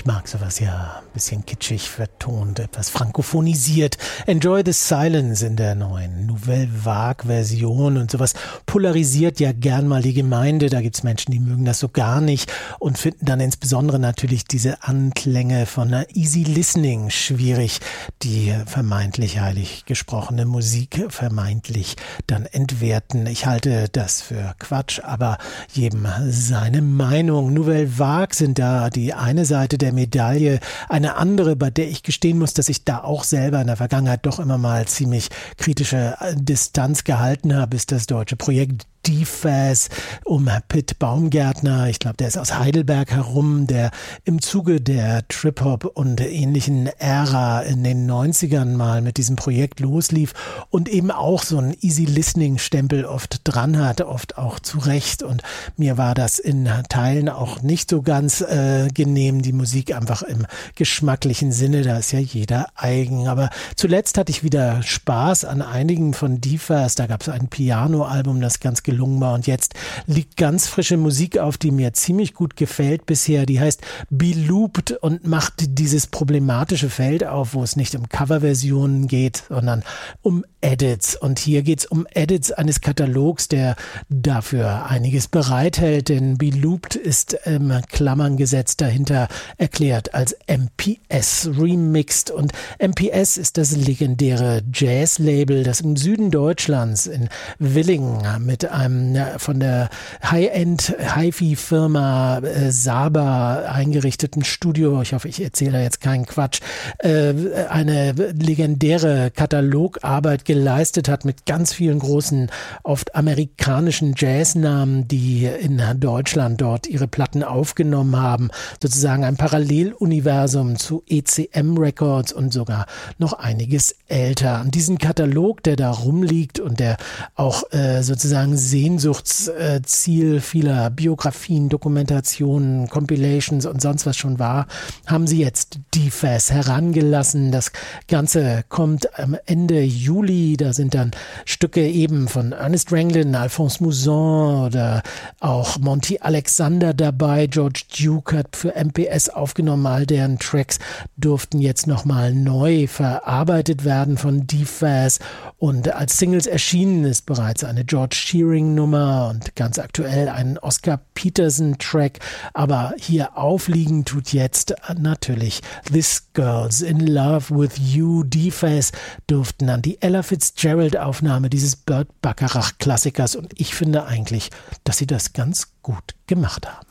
Ich mag sowas ja ein bisschen kitschig vertont, etwas frankophonisiert. Enjoy the Silence in der neuen Nouvelle Vague-Version und sowas polarisiert ja gern mal die Gemeinde. Da gibt's Menschen, die mögen das so gar nicht und finden dann insbesondere natürlich diese Anklänge von einer Easy Listening schwierig, die vermeintlich heilig gesprochene Musik vermeintlich dann entwerten. Ich halte das für Quatsch, aber jedem seine Meinung. Nouvelle Vague sind da die eine Seite der Medaille, eine andere, bei der ich gestehen muss, dass ich da auch selber in der Vergangenheit doch immer mal ziemlich kritische Distanz gehalten habe, ist das deutsche Projekt DFAS um Pitt Baumgärtner. Ich glaube, der ist aus Heidelberg herum, der im Zuge der Trip-Hop und ähnlichen Ära in den 90ern mal mit diesem Projekt loslief und eben auch so einen Easy-Listening-Stempel oft dran hatte, oft auch zu Recht. Und mir war das in Teilen auch nicht so ganz genehm, die Musik einfach im geschmacklichen Sinne, da ist ja jeder eigen. Aber zuletzt hatte ich wieder Spaß an einigen von DFAS. Da gab es ein Piano-Album, das ganz gelungen war und jetzt liegt ganz frische Musik auf, die mir ziemlich gut gefällt bisher. Die heißt Be Looped und macht dieses problematische Feld auf, wo es nicht um Coverversionen geht, sondern um Edits. Und hier geht es um Edits eines Katalogs, der dafür einiges bereithält, denn Be Looped ist Klammern gesetzt dahinter erklärt als MPS Remixed. Und MPS ist das legendäre Jazz-Label, das im Süden Deutschlands in Willingen mit einem von der High-End Hi-Fi-Firma Saba eingerichteten Studio, ich hoffe, ich erzähle da jetzt keinen Quatsch, eine legendäre Katalogarbeit geleistet hat mit ganz vielen großen, oft amerikanischen Jazznamen, die in Deutschland dort ihre Platten aufgenommen haben. Sozusagen ein Paralleluniversum zu ECM Records und sogar noch einiges älter. An diesen Katalog, der da rumliegt und der auch sozusagen Sehnsuchtsziel vieler Biografien, Dokumentationen, Compilations und sonst was schon war, haben sie jetzt DFAS herangelassen. Das Ganze kommt am Ende Juli. Da sind dann Stücke eben von Ernest Ranglin, Alphonse Mouzon oder auch Monty Alexander dabei. George Duke hat für MPS aufgenommen. All deren Tracks durften jetzt nochmal neu verarbeitet werden von DFAS. Und als Singles erschienen ist bereits eine George Shearing-Nummer und ganz aktuell einen Oscar Peterson-Track. Aber hier aufliegen tut jetzt natürlich This Girl's in Love with You. DFAS durften an die Ella Fitzgerald-Aufnahme dieses Burt Bacharach-Klassikers und ich finde eigentlich, dass sie das ganz gut gemacht haben.